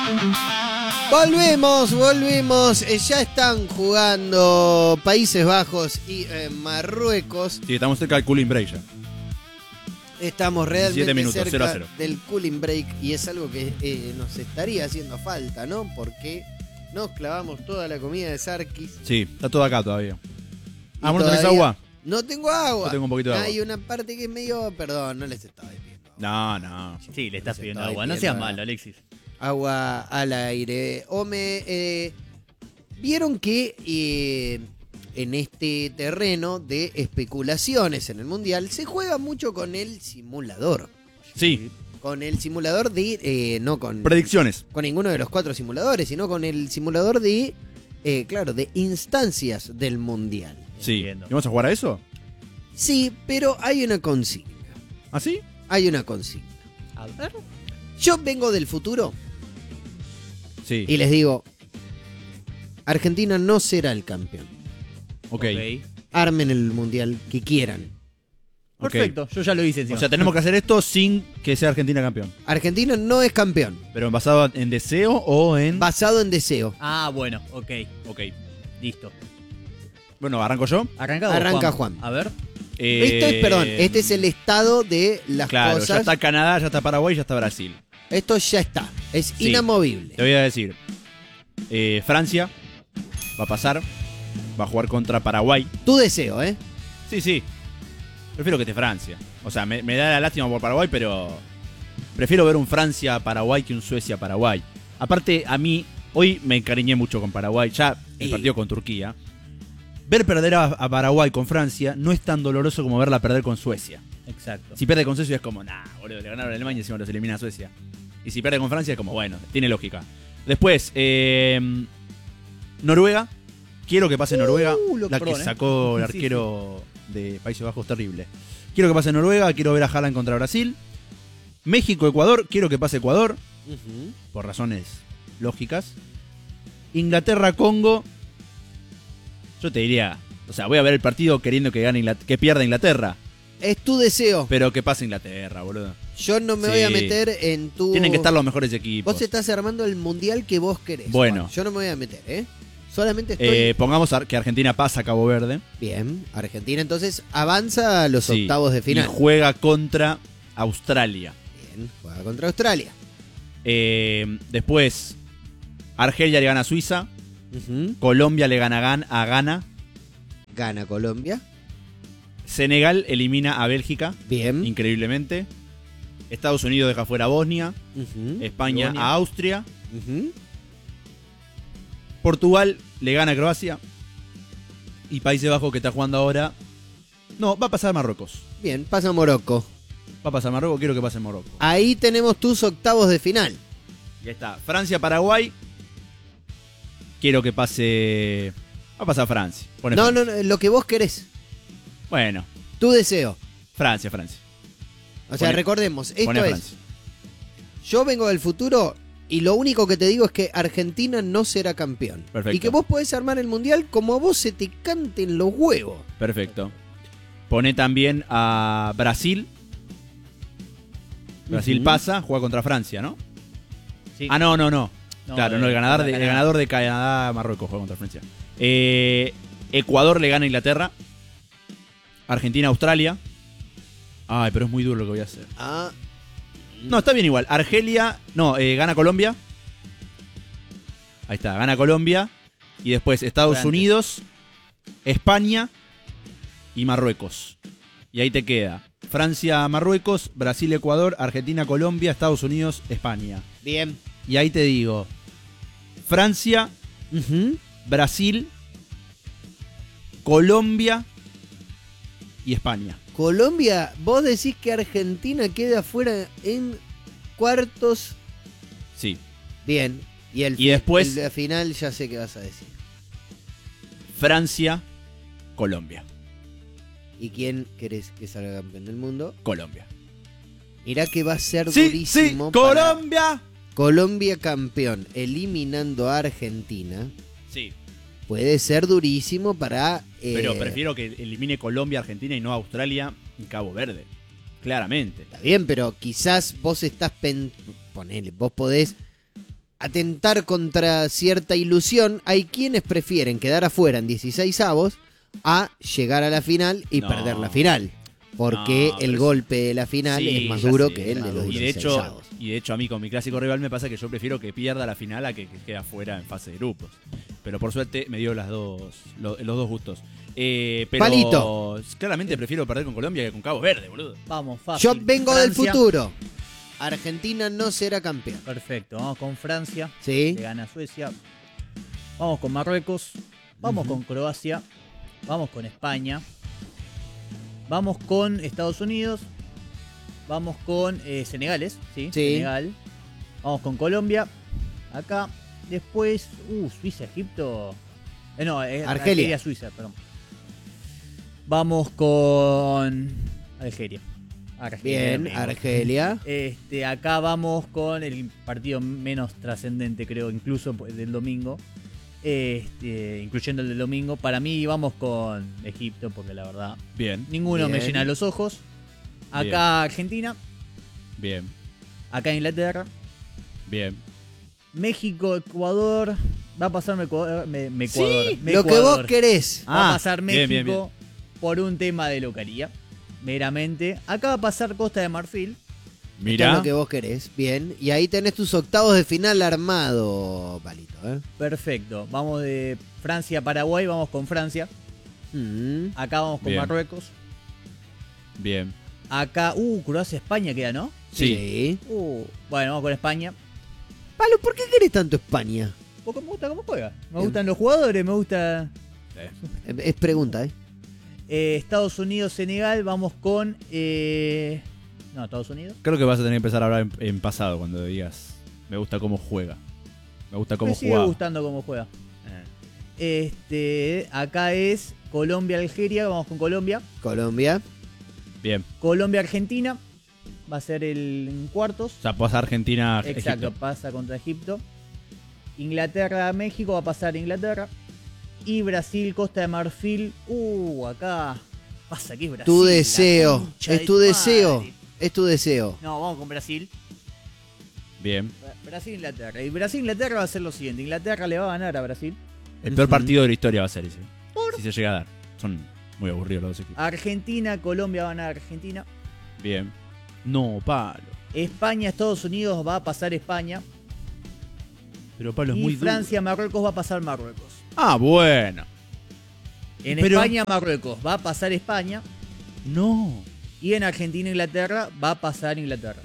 Volvimos. Ya están jugando Países Bajos y Marruecos. Sí, estamos cerca del cooling break ya. Estamos realmente 17 minutos, cerca 0-0. del cooling break y es algo que nos estaría haciendo falta, ¿no? Porque nos clavamos toda la comida de Sarkis. Sí, está todo acá todavía. Y ¿No tenés todavía agua? No tengo agua. Yo tengo un poquito de agua. Hay una parte que es medio... Perdón, no les estaba pidiendo. No. Sí, le estás Se pidiendo está agua. No pidiendo seas agua. malo, Alexis. Agua al aire. Vieron que en este terreno de especulaciones en el Mundial se juega mucho con el simulador. Sí, Con el simulador de... no con predicciones. con ninguno de los 4 simuladores, sino con el simulador de... de instancias del Mundial. Sí. Entiendo. ¿Y vamos a jugar a eso? Sí, pero hay una consigna. ¿Ah, sí? Hay una consigna. A ver. Yo vengo del futuro Sí. y les digo... Argentina no será el campeón. Ok. Armen el Mundial que quieran. Ok. Perfecto, yo ya lo hice encima. O sea, tenemos que hacer esto sin que sea Argentina campeón. Argentina no es campeón. ¿Pero basado en deseo o en...? Basado en deseo. Ah, bueno, ok. Ok. Listo. Bueno, ¿arranco yo? Arranca Juan. A ver. Este es el estado de las Claro, cosas. ya está Canadá, ya está Paraguay, ya está Brasil. Esto ya está. Es Sí. inamovible. Te voy a decir. Francia va a pasar. Va a jugar contra Paraguay. Tu deseo, ¿eh? Sí. Prefiero que esté Francia. O sea, me da la lástima por Paraguay, pero prefiero ver un Francia-Paraguay que un Suecia-Paraguay. Aparte, a mí, hoy me encariñé mucho con Paraguay. Ya el partido con Turquía. Ver perder a Paraguay con Francia no es tan doloroso como verla perder con Suecia. Exacto. Si pierde con Suecia es como, boludo, le ganaron a Alemania y encima los elimina a Suecia. Y si pierde con Francia es como, bueno, tiene lógica. Después, Noruega. Quiero que pase Noruega. La que sacó el Sí, arquero de Países Bajos, terrible. Quiero que pase Noruega. Quiero ver a Haaland contra Brasil. México-Ecuador. Quiero que pase Ecuador. Por razones lógicas. Inglaterra-Congo. Yo te diría, o sea, voy a ver el partido queriendo que pierda Inglaterra. Es tu deseo. Pero que pase Inglaterra, boludo. Yo no me Sí. voy a meter en tu... Tienen que estar los mejores equipos. Vos estás armando el Mundial que vos querés. Bueno. Juan. Yo no me voy a meter, ¿eh? Solamente estoy... Pongamos que Argentina pasa a Cabo Verde. Bien. Argentina entonces avanza a los Sí. octavos de final. Y juega contra Australia. Bien. Juega contra Australia. Después, Argelia le gana a Suiza. Ujú. Colombia le gana a Ghana. Gana Colombia. Senegal elimina a Bélgica, Bien. increíblemente. Estados Unidos deja fuera a Bosnia. Ujú. España Bosnia. a Austria. Ujú. Portugal le gana a Croacia. Y Países Bajos, que está jugando ahora. No, va a pasar Marruecos. Bien. Pasa Morocco. Va a pasar Marruecos, quiero que pase Marruecos. Ahí tenemos tus octavos de final. Y ahí está. Francia-Paraguay. Quiero que pase. Va a pasar Francia. Pone No, Francia. no, lo que vos querés. Bueno, Tu deseo. Francia. O sea, Pone- recordemos, esto Pone es... Francia. Yo vengo del futuro y lo único que te digo es que Argentina no será campeón. Perfecto. Y que vos podés armar el Mundial como a vos se te canten los huevos. Perfecto. Pone también a Brasil. Brasil Ujú. pasa, juega contra Francia, ¿no? Sí. Ah, no. No, Claro, no, el ganador de Canadá-Marruecos juega contra Francia. Ecuador le gana a Inglaterra. Argentina-Australia. Ay, pero es muy duro lo que voy a hacer. Ah, No, está bien igual. Argelia. No, gana Colombia. Ahí está, gana Colombia. Y después Estados Fue antes. Unidos, España y Marruecos. Y ahí te queda Francia, Marruecos, Brasil, Ecuador, Argentina, Colombia, Estados Unidos, España. bien. Y ahí te digo, Francia, Ujú. Brasil, Colombia y España. Colombia, vos decís que Argentina queda fuera en cuartos. Sí. Bien. Y después- la final ya sé qué vas a decir. Francia, Colombia. ¿Y quién querés que salga campeón del mundo? Colombia. Mirá que va a ser Sí, durísimo. para Colombia. Colombia campeón, eliminando a Argentina. Sí. Puede ser durísimo para... Pero prefiero que elimine Colombia, Argentina y no Australia y Cabo Verde. Claramente. Está bien, pero quizás vos estás... Ponele, vos podés atentar contra cierta ilusión, hay quienes prefieren quedar afuera en 16avos a llegar a la final y No. perder la final. Porque No, el pero golpe de la final Sí, es más ya duro sé, que el de los y de 16avos. hecho a mí con mi clásico rival me pasa que yo prefiero que pierda la final a que quede afuera en fase de grupos. Pero por suerte me dio los dos gustos. Pero Palito. claramente prefiero perder con Colombia que con Cabo Verde, boludo. Vamos, fácil. Yo vengo del Francia. futuro. Argentina no será campeón. Perfecto, vamos con Francia. ¿Sí? Le gana Suecia. Vamos con Marruecos. Vamos con Croacia. Vamos con España. Vamos con Estados Unidos. Vamos con Senegales. ¿Sí? Sí. Senegal. Vamos con Colombia. Acá. Después. Suiza, Egipto. No, Argelia. Suiza, perdón. Vamos con Algeria. Bien, amigo. Argelia. Acá vamos con el partido menos trascendente, creo, incluso del domingo. Incluyendo el del domingo. Para mí vamos con Egipto, porque la verdad, Bien, ninguno me Bien. llena los ojos. Acá Bien. Argentina, bien, acá Inglaterra, bien. México, Ecuador. Va a pasarme Ecuador. Me Sí, Ecuador. Me lo que vos Ecuador. querés. Va a Ah, pasar bien, México bien, bien. por un tema de localía. Meramente. Acá va a pasar Costa de Marfil. Esto es Mirá, lo que vos querés. Bien. Y ahí tenés tus octavos de final armado, Palito. Perfecto. Vamos de Francia a Paraguay. Vamos con Francia. Mm. Acá vamos con Bien. Marruecos. bien. Acá, Croacia, España queda, ¿no? Sí. Bueno, vamos con España. Palo, ¿por qué querés tanto España? Porque me gusta cómo juega. Me gustan los jugadores, me gusta. Es pregunta, ¿eh? Estados Unidos, Senegal. Vamos con. No, Estados Unidos. Creo que vas a tener que empezar a hablar en pasado cuando digas me gusta cómo juega. Me gusta cómo Me sigue juega. gustando cómo juega. Acá es Colombia, Algeria. Vamos con Colombia. Colombia. Bien. Colombia, Argentina. Va a ser en cuartos. O sea, pasa Argentina, Exacto, Egipto. pasa contra Egipto. Inglaterra, México, va a pasar Inglaterra. Y Brasil, Costa de Marfil. Acá pasa que es Brasil. Tu la deseo. concha Es de tu tu deseo. madre. Es tu deseo. No, vamos con Brasil. Bien. Brasil-Inglaterra. Y Brasil-Inglaterra va a ser lo siguiente. Inglaterra le va a ganar a Brasil. El peor Ujú. partido de la historia va a ser ese. Si se llega a dar. Son muy aburridos los dos equipos. Argentina, Colombia va a ganar a Argentina. Bien. No, Palo. España, Estados Unidos va a pasar España. Pero Palo es Y muy duro. Francia, Marruecos va a pasar Marruecos. Ah, bueno. En Pero- España, Marruecos va a pasar España. No. Y en Argentina, Inglaterra va a pasar Inglaterra.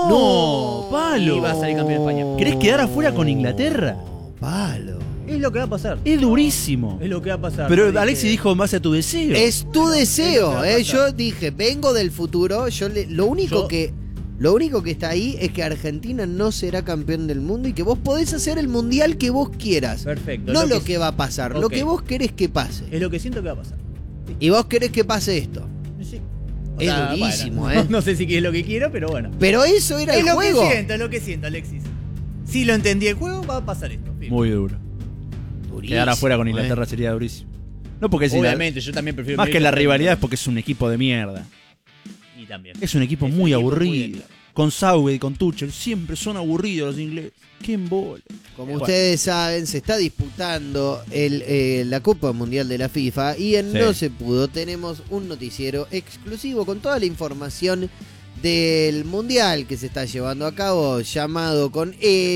No, Palo. Y va a salir campeón de España. ¿Querés quedar afuera con Inglaterra? No, Palo. Es lo que va a pasar. Es durísimo. Es lo que va a pasar. Pero No Alexis dije- dijo en base a tu deseo. Es tu Es lo deseo, que va a ¿eh? pasar. Yo dije, vengo del futuro. Lo único Yo- que está ahí es que Argentina no será campeón del mundo y que vos podés hacer el mundial que vos quieras. Perfecto. No lo que va a pasar, lo Ok. que vos querés que pase. Es lo que siento que va a pasar. Y vos querés que pase esto. Sí. Es durísimo, bueno, ¿eh? No sé si es lo que quiero, pero bueno. Pero eso era Es el lo juego. es lo que siento, Alexis. Si lo entendí el juego, va a pasar esto. Fin. Muy duro. Durísimo, Quedar afuera con ¿eh? Inglaterra sería durísimo. No porque es Obviamente, yo también prefiero. más vivir que la con- rivalidad es porque es un equipo de mierda. Y también. Es un equipo Es muy un equipo muy aburrido. de mierda. Con Southgate y con Tuchel siempre son aburridos los ingleses. ¡Qué embole! Como Bueno. ustedes saben, se está disputando la Copa Mundial de la FIFA y en Sí. No Se Pudo tenemos un noticiero exclusivo con toda la información del Mundial que se está llevando a cabo, llamado con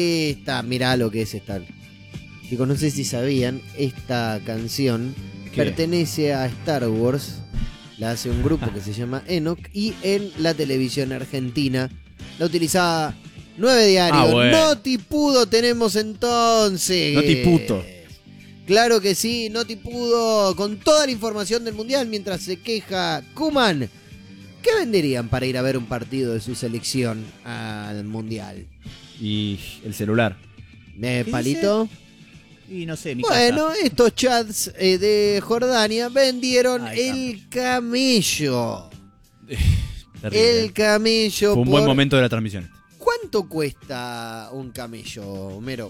mirá lo que es esta. Chicos, no sé si sabían, esta canción ¿Qué? pertenece a Star Wars, la hace un grupo que se llama Enoch y en la televisión argentina la utilizaba 9 diarios. Ah, bueno. Notipudo tenemos entonces. Notiputo. Claro que sí, Notipudo con toda la información del Mundial mientras se queja Koeman. ¿Qué venderían para ir a ver un partido de su selección al Mundial? Y el celular. Palito. Y no sé, mi Bueno, casa. estos chats de Jordania vendieron Ahí está. el camello. Terrible. El camello. Fue un buen momento de la transmisión. ¿Cuánto cuesta un camello, Homero?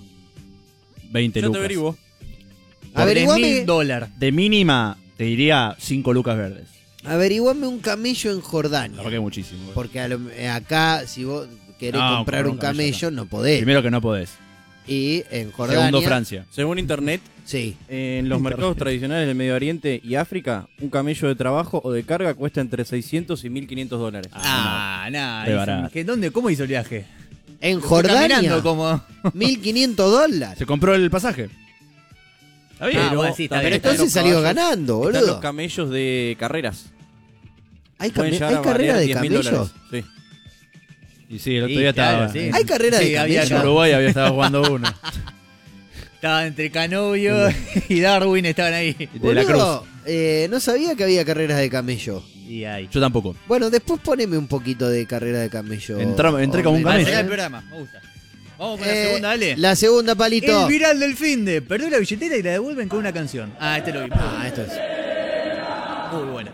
20 Yo te lucas. averiguo. Averiguame, $3.000. De mínima, te diría 5 lucas verdes. averiguame un camello en La Jordania. verdad que muchísimo. Porque acá, si vos querés No, comprar un camello, no podés. Primero que no podés. Y en Jordania. Segundo Francia. Según internet, Sí. en los mercados tradicionales del Medio Oriente y África, un camello de trabajo o de carga cuesta entre 600 y 1.500 dólares. Re barato. ¿Cómo hizo el viaje? En Fue Jordania, caminando como... $1.500. Se compró el pasaje. Está bien. Ah, bueno, sí, está también bien. Pero entonces los salió caballos, ganando, Están los boludo. camellos de carreras. ¿Hay, Pueden llegar a carrera valer de 10.000 camello? dólares. Sí. Y sí, el otro Sí, día claro, estaba. sí. ¿Hay carrera de Sí, había camello? En Uruguay había estado jugando uno. Estaba entre Canovio y Darwin, estaban ahí. De la Cruz. Boludo, no sabía que había carreras de camello. Y ahí. Yo tampoco. Bueno, después poneme un poquito de carrera de camello. Entré como un Hombre. camello. Para el programa, me gusta. Vamos con la segunda, dale. La segunda, Palito. El viral del finde. Perdió la billetera y la devuelven con una canción. Ah, este lo vi. Ah, esto es. Muy buena.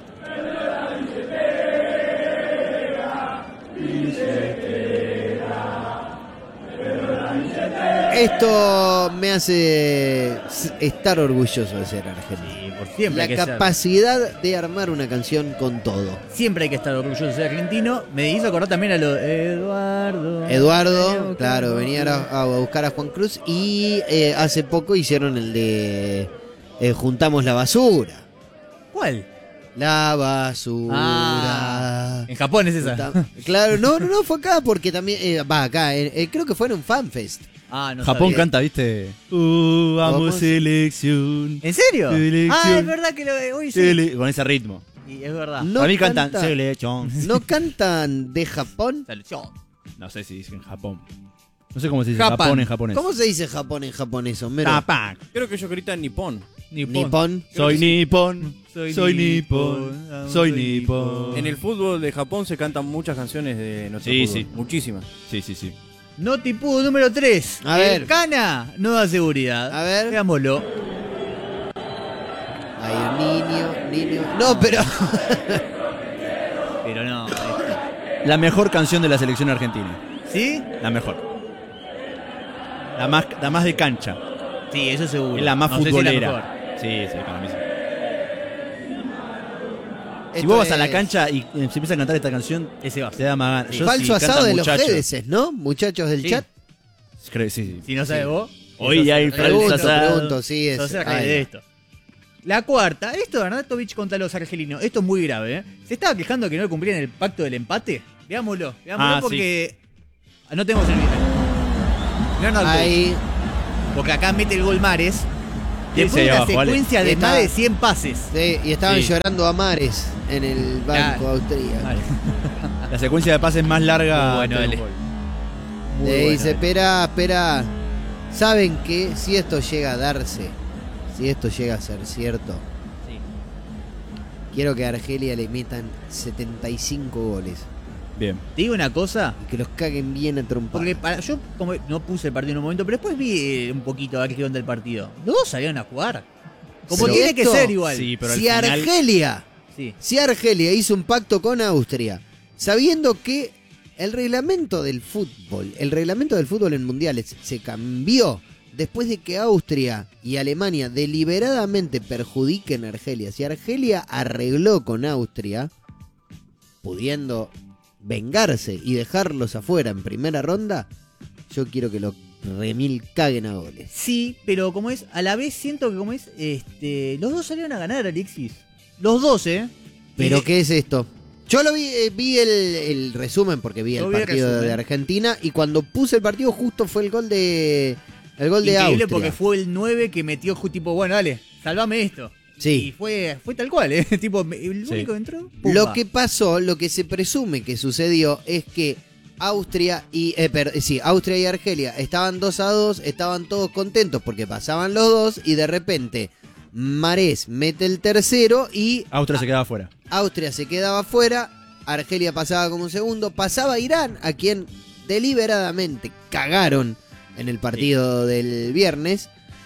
Esto me hace estar orgulloso de ser argentino. Sí, por siempre hay La que ser. capacidad de armar una canción con todo. Siempre hay que estar orgulloso de ser argentino. Me hizo acordar también a lo de Eduardo. Eduardo, claro, venía a buscar a Juan Cruz y hace poco hicieron el de Juntamos la basura. ¿Cuál? La basura. Ah, en Japón es esa. Claro, no, fue acá porque también va acá, creo que fue en un fanfest. Ah, no Japón sabía. canta, ¿viste? Vamos. Vamos selección. ¿En serio? Selección. Ah, es verdad que lo hoy sí. Con ese ritmo. Y es verdad. No Para mí cantan canta- selección. ¿No cantan de Japón? Selección. No sé si dicen Japón. No sé cómo se dice Japan. Japón en japonés. ¿Cómo se dice Japón en japonés, Homero? Japan. Creo que ellos gritan nipón. Nippon. Soy nipón. Soy Soy nipón. nipón. Soy nipón. En el fútbol de Japón se cantan muchas canciones de nuestro Sí, fútbol. sí. Muchísimas. Sí, sí, sí. Notipudo número 3. A ver. Cana no da seguridad. A ver. Veámoslo. Ay, niño. No, pero. Pero no. La mejor canción de la selección argentina. ¿Sí? La mejor. La más de cancha. Sí, eso seguro. Es la más No sé si futbolera. mejor. Sí, para mí sí. Si Esto vos vas a la es cancha y se empieza a cantar esta canción, Ese va. te da más ganas. Yo, Falso si asado cantan de los muchachos, GDS, ¿no? Muchachos del Sí. chat. Sí, sí. Si no sabes vos. Hoy hay Pregunto, falso asado. pregunto, sí es. Sos Ay, de esto. La cuarta, esto de Arnautovic contra los argelinos. Esto es muy grave, ¿eh? Se estaba quejando que no le cumplían el pacto del empate. Veámoslo porque no tenemos el video. Arnautovic. Ahí. Porque acá mete el gol Mares. ¿Quién Después se de una abajo, Ale? secuencia de Está- más de 100 pases. Sí, y estaban Sí. llorando a mares en el banco Claro. austríaco. Vale. La secuencia de pases más larga. Muy bueno, del dale. gol. Muy Le bueno, dice, Ale. espera. ¿Saben que si esto llega a darse, si esto llega a ser cierto, Sí. quiero que a Argelia le metan 75 goles Bien. Te digo una cosa. y que los caguen bien a trompadas? Porque yo como no puse el partido en un momento, pero después vi un poquito a ver qué onda el partido. Los dos salieron a jugar. Como Sí, tiene que esto- ser igual. Sí, pero si al final. Sí. Si Argelia hizo un pacto con Austria, sabiendo que el reglamento del fútbol en mundiales se cambió después de que Austria y Alemania deliberadamente perjudiquen a Argelia. Si Argelia arregló con Austria, pudiendo vengarse y dejarlos afuera en primera ronda, yo quiero que lo remil caguen a goles. Sí, pero como es, a la vez siento que como es, los dos salieron a ganar, Alexis. Los dos, ¿Pero Y- qué es esto? Yo lo vi el resumen porque vi Yo el vi el partido resumen. de Argentina y cuando puse el partido justo fue el gol de Increíble Austria. porque fue el 9 que metió tipo, bueno, dale, salvame esto. Y Sí. fue tal cual, tipo, el Sí. único que entró. Lo pumba. que pasó, lo que se presume que sucedió es que Austria y Argelia estaban 2-2, estaban todos contentos porque pasaban los dos y de repente Marés mete el tercero y Austria se quedaba afuera. Austria se quedaba fuera, Argelia pasaba como segundo, pasaba Irán, a quien deliberadamente cagaron en el partido del viernes.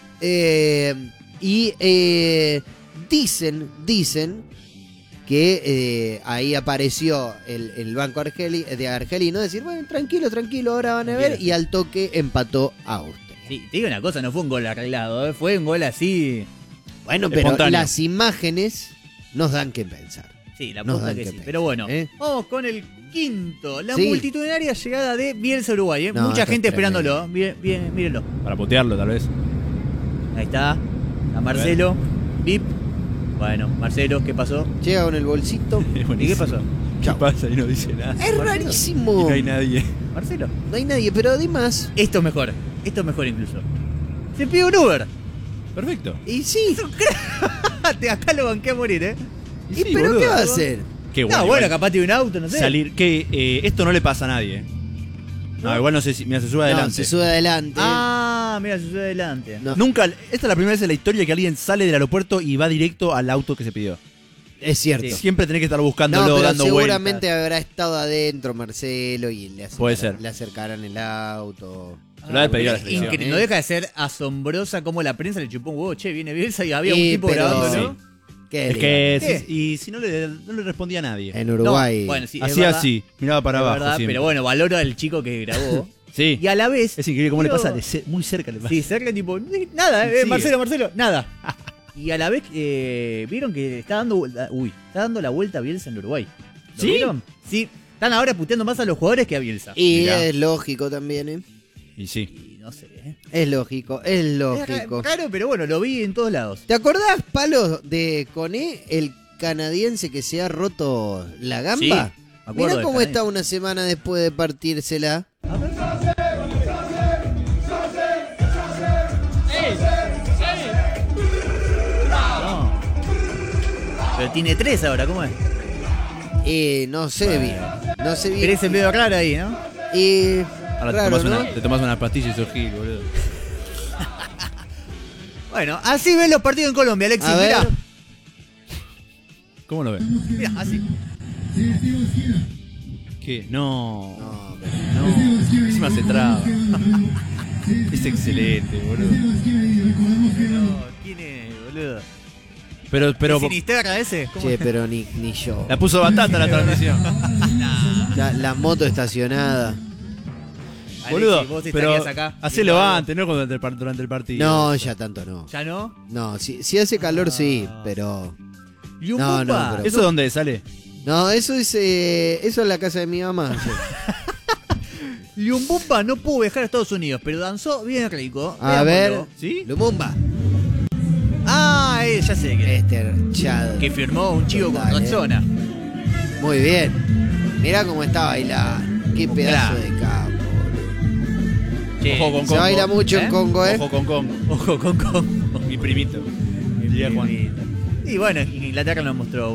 Dicen que ahí apareció el banco de argelino, decir, bueno, tranquilo, ahora van a ver, Tranquilo. y al toque empató Austria. Sí, te digo una cosa, no fue un gol arreglado, fue un gol así. Bueno, pero Espontáneo. las imágenes nos dan que pensar. Sí, la Nos posta dan que que sí. pensar, Pero bueno, ¿eh? vamos con el quinto. La Sí. multitudinaria llegada de Bielsa a Uruguay. No, Mucha esto gente es tremendo. esperándolo. Bien, mírenlo. Para putearlo, tal vez. Ahí está. A Marcelo. Vip. Bueno, Marcelo, ¿qué pasó? Llega con el bolsito. ¿Y qué pasó? ¿Qué pasa? Y no dice nada. Es Y rarísimo. no hay nadie. Marcelo. No hay nadie, pero además. Esto es mejor incluso. Se pide un Uber. Perfecto. Y sí. Acá lo banqué a morir, ¿eh? ¿Y pero boludo. qué va a hacer? Qué No, bueno. bueno, igual capaz tiene un auto, no sé. salir. Que esto no le pasa a nadie. No, igual no sé si. Mira, se sube adelante. No, se sube adelante. Ah, mira, se sube adelante. No. Nunca. Esta es la primera vez en la historia que alguien sale del aeropuerto y va directo al auto que se pidió. Es cierto. Sí. Siempre tenés que estar No, buscándolo, pero dando seguramente vueltas. habrá estado adentro Marcelo y Puede ser. le acercarán el auto. Se lo ha pedido a la selección. Increíble, no deja de ser asombrosa como la prensa le chupó un huevo. Che, viene Bielsa y había un tipo pero- grabándolo. ¿Qué Es le que. ¿Qué? Y si no le respondía a nadie. En Uruguay. No, bueno, sí, es Hacía verdad, así, miraba para es abajo. verdad, siempre. pero bueno, valoro al chico que grabó. Sí. Y a la vez. Es increíble cómo le Pero- pasa muy cerca le pasa. Sí, cerca tipo, nada, Sigue. Marcelo, nada. Y a la vez vieron que está dando la vuelta a Bielsa en Uruguay. ¿Lo ¿Sí? vieron? Sí, están ahora puteando más a los jugadores que a Bielsa. Y Mirá. es lógico también, ¿eh? Y sí. Y no sé, ¿eh? Es lógico. Es raro, pero bueno, lo vi en todos lados. ¿Te acordás, Palo, de Coné, el canadiense que se ha roto la gamba? Sí, me acuerdo Mirá del cómo canadiense. está una semana después de partírsela. A ver. No. Pero tiene 3 ahora, ¿cómo es? No sé bien. No sé bien. Tenés el medio claro ahí, ¿no? Ahora Raro, ¿no? te tomás una pastilla y sos gil, boludo. Bueno, así ven los partidos en Colombia, Alexis. A ver. Mirá, ¿Cómo lo ves? mirá, así. ¿Qué? No. No, pero- No. Encima se traba. Es excelente, boludo. No, ¿quién es, boludo? Pero ¿Es Sinisterra ese? ¿Cómo Che, es? pero ni yo. la puso batata la transmisión. La moto estacionada. Alexis, Boludo, vos pero estarías acá. hacelo viendo algo. antes, no durante el partido. No, ya tanto no. ¿Ya no? No, si hace calor sí, pero... ¿Y un No, Pumba? no, pero- ¿Eso dónde sale? No, eso es la casa de mi mamá. Lumumba no pudo viajar a Estados Unidos, pero danzó bien rico. A ver. Veámoslo. ¿Sí? Lumumba. Ah, ya sé que, Chad. que firmó un chivo con Dale. Roxona. Muy bien. Mirá cómo está bailando. Qué pedazo de capo. Che, Ojo con Se baila Congo. mucho en Congo, ¿eh? Ojo con Congo. Ojo con Mi primito. Diría Juan. Y bueno, Inglaterra nos mostró